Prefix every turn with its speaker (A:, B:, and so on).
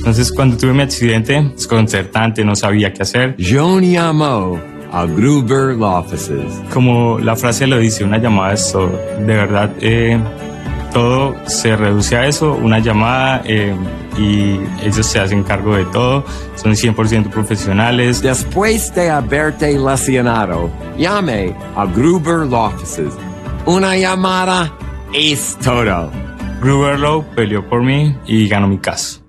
A: Entonces, cuando tuve mi accidente, desconcertante, no sabía qué hacer.
B: John llamó a Gruber Law Offices.
A: Como la frase lo dice, una llamada es todo. De verdad, todo se reduce a eso, una llamada, y ellos se hacen cargo de todo, son 100% profesionales.
B: Después de haberte lesionado, llame a Gruber Law Offices. Una llamada es todo.
A: Gruber Law peleó por mí y ganó mi caso.